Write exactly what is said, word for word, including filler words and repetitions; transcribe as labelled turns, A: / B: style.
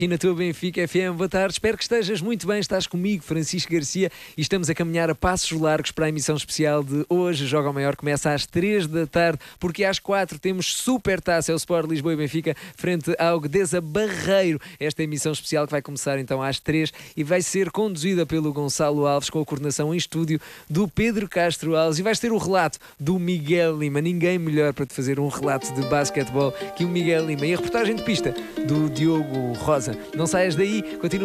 A: E na tua Benfica F M, boa tarde, espero que estejas muito bem, estás comigo, Francisco Garcia, e estamos a caminhar a passos largos para a emissão especial de hoje. Joga ao Maior começa às três da tarde, porque às quatro temos Super Taça, é o Sport Lisboa e Benfica, frente ao Guedesa Barreiro. Esta emissão especial que vai começar então às três e vai ser conduzida pelo Gonçalo Alves, com a coordenação em estúdio do Pedro Castro Alves, e vais ter o relato do Miguel Lima. Ninguém melhor para te fazer um relato de basquetebol que o Miguel Lima, e a reportagem de pista do Diogo Rosa. Não saias daí, continua.